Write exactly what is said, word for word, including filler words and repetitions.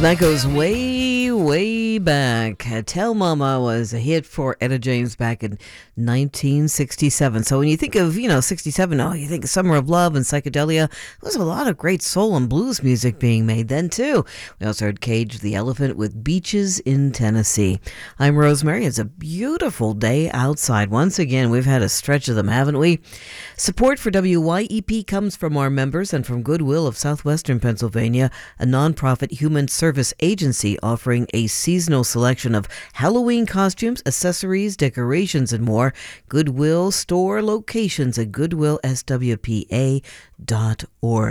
That goes way, way back. Uh, Tell Mama was a hit for Etta James back in nineteen sixty-seven. So when you think of, you know, sixty-seven, oh, you think of Summer of Love and Psychedelia. There was a lot of great soul and blues music being made then, too. We also heard Cage the Elephant with Beaches in Tennessee. I'm Rosemary. It's a beautiful day outside. Once again, we've had a stretch of them, haven't we? Support for W Y E P comes from our members and from Goodwill of Southwestern Pennsylvania, a nonprofit human service agency offering a seasonal selection of Halloween costumes, accessories, decorations, and more. Goodwill store locations at goodwill s w p a dot org.